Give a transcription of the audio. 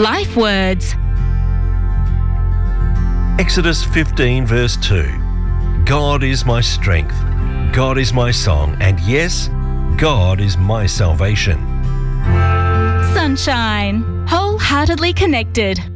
Life words. Exodus 15 verse 2. God is my strength, God is my song, and yes, God is my salvation. Sunshine. Wholeheartedly connected.